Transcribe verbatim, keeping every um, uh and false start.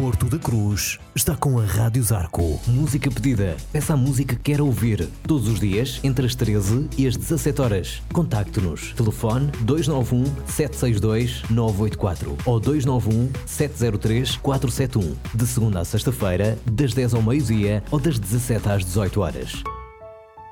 Porto da Cruz está com a Rádio Zarco. Música pedida. Peça a música que quer ouvir. Todos os dias, entre as treze e as dezassete horas. Contacte-nos. Telefone dois nove um, sete seis dois, nove oito quatro ou dois nove um, sete zero três, quatro sete um. De segunda a sexta-feira, das dez ao meio-dia ou das dezassete às dezoito horas.